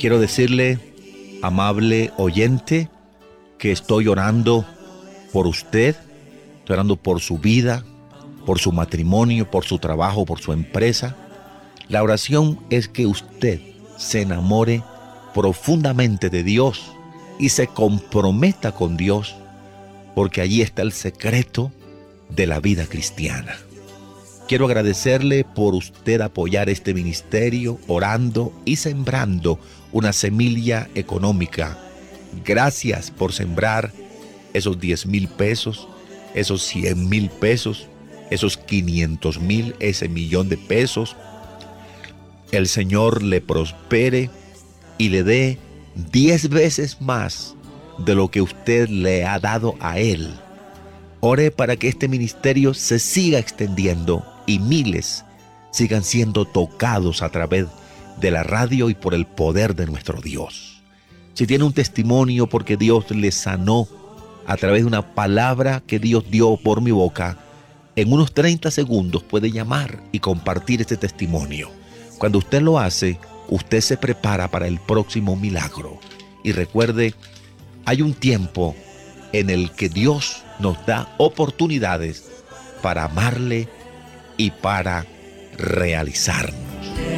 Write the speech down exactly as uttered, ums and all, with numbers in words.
quiero decirle, amable oyente, que estoy orando por usted, estoy orando por su vida, por su matrimonio, por su trabajo, por su empresa. La oración es que usted se enamore profundamente de Dios y se comprometa con Dios, porque allí está el secreto de la vida cristiana. Quiero agradecerle por usted apoyar este ministerio, orando y sembrando una semilla económica. Gracias por sembrar esos diez mil pesos, esos cien mil pesos, esos quinientos mil, ese millón de pesos. El Señor le prospere y le dé diez veces más de lo que usted le ha dado a Él. Ore para que este ministerio se siga extendiendo y miles sigan siendo tocados a través de la radio y por el poder de nuestro Dios. Si tiene un testimonio porque Dios le sanó a través de una palabra que Dios dio por mi boca, en unos treinta segundos puede llamar y compartir este testimonio. Cuando usted lo hace, usted se prepara para el próximo milagro. Y recuerde, hay un tiempo en el que Dios nos da oportunidades para amarle y para realizarnos.